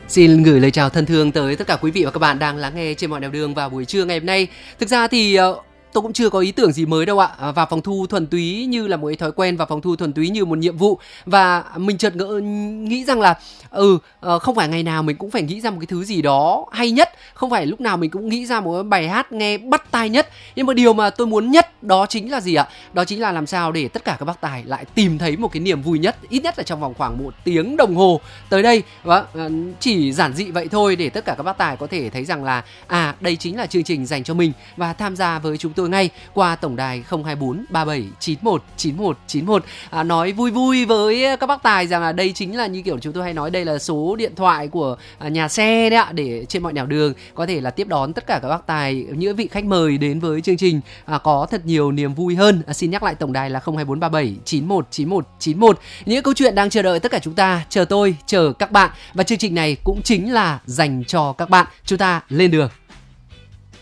Xin gửi lời chào thân thương tới tất cả quý vị và các bạn đang lắng nghe trên mọi nẻo đường vào buổi trưa ngày hôm nay. Thực ra thì tôi cũng chưa có ý tưởng gì mới đâu ạ. Vào phòng thu thuần túy như là một thói quen, vào phòng thu thuần túy như một nhiệm vụ. Và mình chợt nghĩ rằng là không phải ngày nào mình cũng phải nghĩ ra một cái thứ gì đó hay nhất, không phải lúc nào mình cũng nghĩ ra một bài hát nghe bắt tai nhất. Nhưng mà điều mà tôi muốn nhất đó chính là gì ạ? Đó chính là làm sao để tất cả các bác tài lại tìm thấy một cái niềm vui nhất, ít nhất là trong vòng khoảng 1 tiếng đồng hồ tới đây. Chỉ giản dị vậy thôi để tất cả các bác tài có thể thấy rằng là đây chính là chương trình dành cho mình, và tham gia với chúng tôi ngay qua tổng đài 024 37 91 91 91. Nói vui vui với các bác tài rằng là đây chính là như kiểu chúng tôi hay nói, đây là số điện thoại của nhà xe đấy ạ, để trên mọi nẻo đường có thể là tiếp đón tất cả các bác tài, những vị khách mời đến với chương trình có thật nhiều niềm vui hơn. Xin nhắc lại tổng đài là 024 37 91 91 91. Những câu chuyện đang chờ đợi tất cả chúng ta, chờ tôi, chờ các bạn, và chương trình này cũng chính là dành cho các bạn. Chúng ta lên đường.